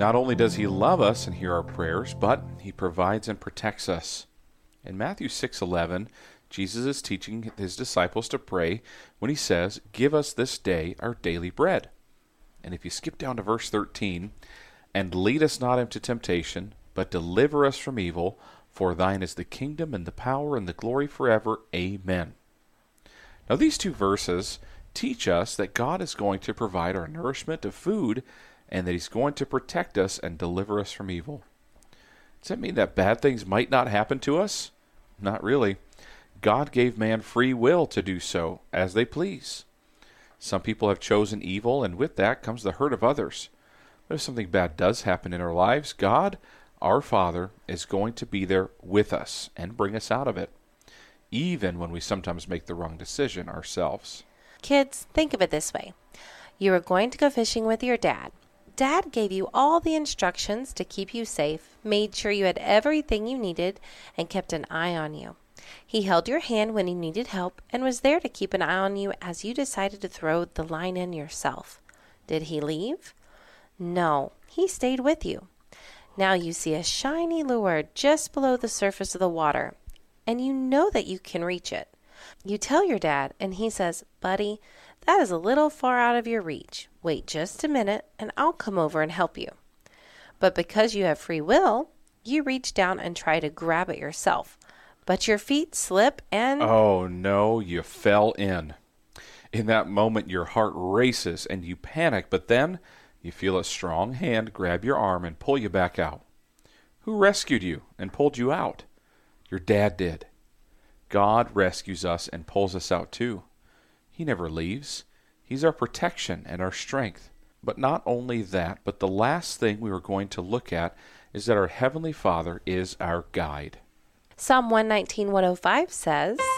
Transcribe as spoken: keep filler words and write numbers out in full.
Not only does he love us and hear our prayers, but he provides and protects us. In Matthew six eleven, Jesus is teaching his disciples to pray when he says, "Give us this day our daily bread." And if you skip down to verse thirteen, "And lead us not into temptation, but deliver us from evil, for thine is the kingdom and the power and the glory forever. Amen." Now these two verses teach us that God is going to provide our nourishment of food and that he's going to protect us and deliver us from evil. Does that mean that bad things might not happen to us? Not really. God gave man free will to do so as they please. Some people have chosen evil, and with that comes the hurt of others. But if something bad does happen in our lives, God, our Father, is going to be there with us and bring us out of it, even when we sometimes make the wrong decision ourselves. Kids, think of it this way. You were going to go fishing with your dad. Dad gave you all the instructions to keep you safe, made sure you had everything you needed, and kept an eye on you. He held your hand when you needed help and was there to keep an eye on you as you decided to throw the line in yourself. Did he leave? No, he stayed with you. Now you see a shiny lure just below the surface of the water, and you know that you can reach it. You tell your dad, and he says, "Buddy, that is a little far out of your reach. Wait just a minute, and I'll come over and help you." But because you have free will, you reach down and try to grab it yourself. But your feet slip and... Oh no, you fell in. In that moment, your heart races and you panic, but then you feel a strong hand grab your arm and pull you back out. Who rescued you and pulled you out? Your dad did. God rescues us and pulls us out too. He never leaves. He's our protection and our strength. But not only that, but the last thing we were going to look at is that our Heavenly Father is our guide. Psalm one nineteen, one oh five says,